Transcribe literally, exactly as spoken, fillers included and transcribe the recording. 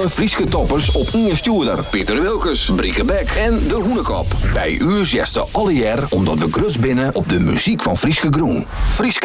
alle Frieske toppers op Inge Stuurder, Pieter Wilkes, Brieke Beck en De Hoenekop. Bij u zesde alle jaar omdat we grus binnen op de muziek van Frieske Groen. Frieske